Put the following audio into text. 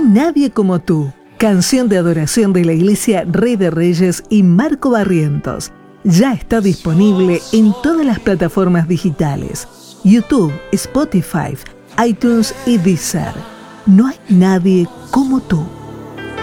nadie como tú. Canción de adoración de la Iglesia Rey de Reyes y Marco Barrientos. Ya está disponible en todas las plataformas digitales: YouTube, Spotify, iTunes y Deezer. No hay nadie como tú.